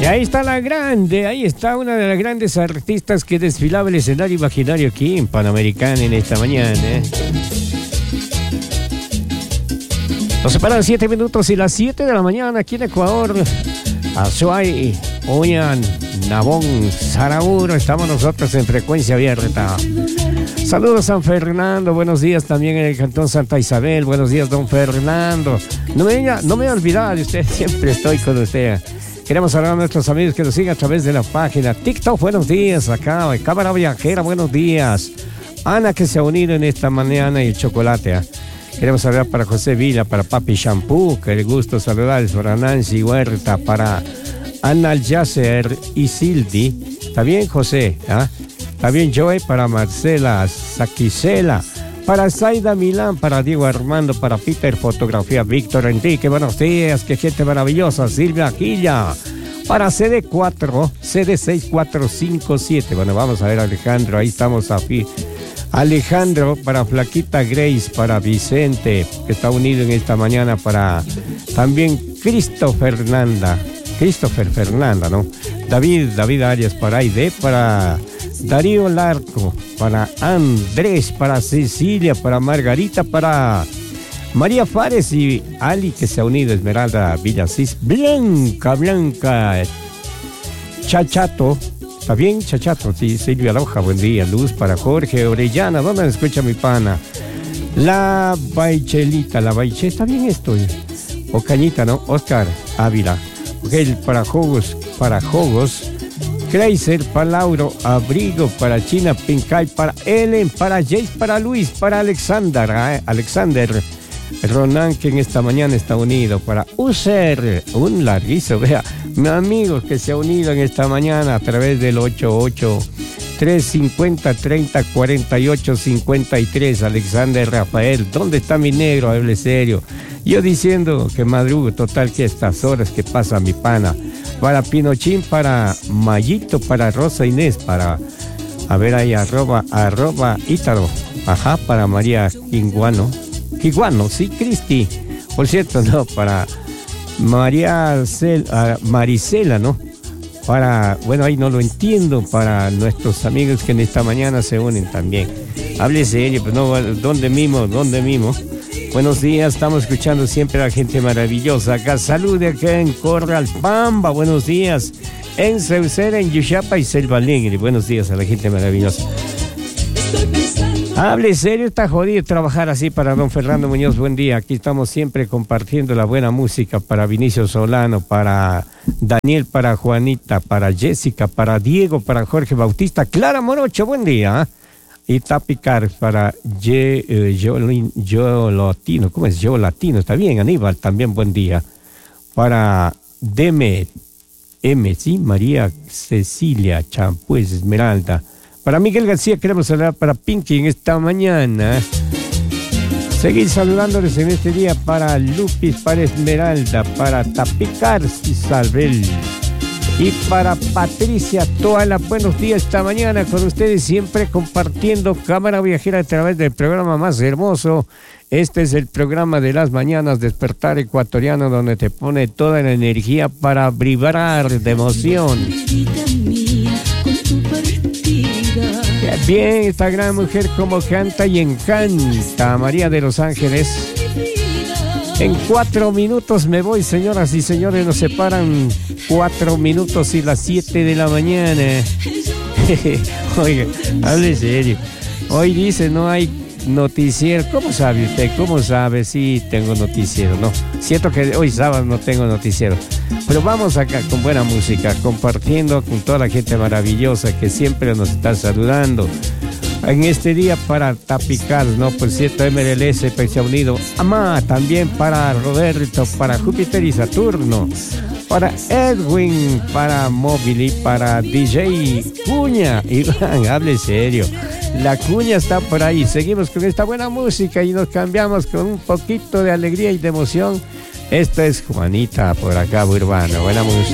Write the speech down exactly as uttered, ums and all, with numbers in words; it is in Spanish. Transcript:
Y ahí está la grande, ahí está una de las grandes artistas que desfilaba el escenario imaginario aquí en Panamericana en esta mañana. ¿eh? Nos separan siete minutos y las siete de la mañana aquí en Ecuador. Azuay, Oñan, Nabón, Saraburo, estamos nosotros en frecuencia abierta. Saludos San Fernando, buenos días también en el Cantón Santa Isabel, buenos días don Fernando. No me, no me he olvidado de usted, siempre estoy con usted. Queremos saludar a nuestros amigos que nos siguen a través de la página TikTok, buenos días, acá, Cámara Viajera, buenos días. Ana que se ha unido en esta mañana y el chocolate. ¿eh? Queremos saludar para José Villa, para Papi Shampoo, que le gusto saludar, para Nancy Huerta, para Ana Aljácer y Sildi. ¿Está bien, José? ¿Ah? Está bien, Joey, para Marcela Saquicela, para Zaida Milán, para Diego Armando, para Peter Fotografía, Víctor Enrique, buenos días, qué gente maravillosa, Silvia Quilla, para C D cuatro, C D seis cuatro cinco siete, bueno, vamos a ver Alejandro, ahí estamos a fin. Alejandro, para Flaquita Grace, para Vicente, que está unido en esta mañana, para también Christopher Fernanda, Christopher Fernanda, ¿no? David, David Arias, para Aide, para Darío Larco, para Andrés, para Cecilia, para Margarita, para María Fares y Ali, que se ha unido, Esmeralda Villasís, Blanca, Blanca, Chachato. ¿Está bien, Chachato? Sí, Silvia Loja, buen día. Luz para Jorge Orellana, ¿dónde me escucha mi pana? La Baichelita, la Baiche, ¿está bien esto? O Cañita, ¿no? Oscar Ávila. Ok, para Jogos, para Jogos. Kreiser, para Lauro, Abrigo, para China, Pincay, para Ellen, para Jace, para Luis, para Alexander, ¿eh? Alexander. Ronan, que en esta mañana está unido, para User, un larguizo, vea, mi amigo que se ha unido en esta mañana a través del ocho ocho tres cincuenta treinta cuarenta y ocho cincuenta y tres, Alexander Rafael, ¿dónde está mi negro? Hable serio. Yo diciendo que madrugo, total que estas horas que pasa mi pana, para Pinochín, para Mayito, para Rosa Inés, para, a ver ahí, arroba, arroba Ítaro, ajá, para María Quinguano, Quiguano, sí, Cristi. Por cierto, no, para María Cel, uh, Marisela, ¿no? Para, bueno, ahí no lo entiendo, para nuestros amigos que en esta mañana se unen también. Hable serio, pues no, ¿dónde mimo? ¿Dónde mimo? Buenos días, estamos escuchando siempre a la gente maravillosa. Acá, salude acá en Corral Pamba, buenos días. En Ceucera, en Yuchapa y Selva Alegre, buenos días a la gente maravillosa. Hable serio, está jodido trabajar así para don Fernando Muñoz, buen día. Aquí estamos siempre compartiendo la buena música para Vinicio Solano, para Daniel, para Juanita, para Jessica, para Diego, para Jorge Bautista, Clara Morocho, buen día. Y Tapicar para Ye, eh, yo, yo Latino, ¿cómo es? Yo Latino, está bien, Aníbal, también buen día. Para Deme, M, sí, María Cecilia, Champuez, Esmeralda. Para Miguel García queremos saludar para Pinky en esta mañana. Seguir saludándoles en este día para Lupis, para Esmeralda, para Tapicar Isabel y para Patricia Toala. Buenos días esta mañana con ustedes siempre compartiendo Cámara Viajera a través del programa más hermoso. Este es el programa de las mañanas, Despertar Ecuatoriano, donde te pone toda la energía para vibrar de emoción. Bien, esta gran mujer como canta y encanta, María de los Ángeles. En cuatro minutos me voy, señoras y señores, nos separan cuatro minutos y las siete de la mañana. Oiga, hable serio. Hoy dice no hay noticiero. ¿Cómo sabe usted? ¿Cómo sabe? Sí, tengo noticiero, ¿no? Siento que hoy sábado no tengo noticiero. Pero vamos acá con buena música, compartiendo con toda la gente maravillosa que siempre nos está saludando. En este día para Tapical, ¿no? Por cierto, M L S se ha unido. Amá, también para Roberto, para Júpiter y Saturno, para Edwin, para Mobili, para D J Cuña. Iván, hable serio. La Cuña está por ahí. Seguimos con esta buena música y nos cambiamos con un poquito de alegría y de emoción. Esta es Juanita por acá, Urbano. Buena música.